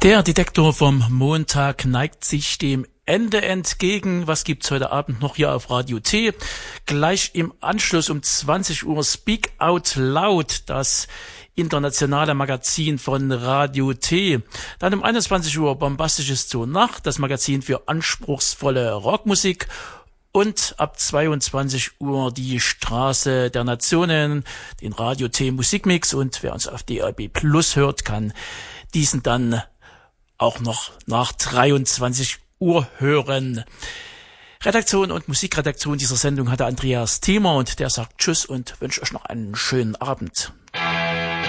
Der Detektor vom Montag neigt sich dem Ende entgegen. Was gibt's heute Abend noch hier auf Radio T? Gleich im Anschluss um 20 Uhr Speak Out Loud, das internationale Magazin von Radio T. Dann um 21 Uhr Bombastisches zur Nacht, das Magazin für anspruchsvolle Rockmusik. Und ab 22 Uhr die Straße der Nationen, den Radio T Musikmix. Und wer uns auf DAB Plus hört, kann diesen dann auch noch nach 23 Uhr hören. Redaktion und Musikredaktion dieser Sendung hatte Andreas Thiemer und der sagt Tschüss und wünscht euch noch einen schönen Abend.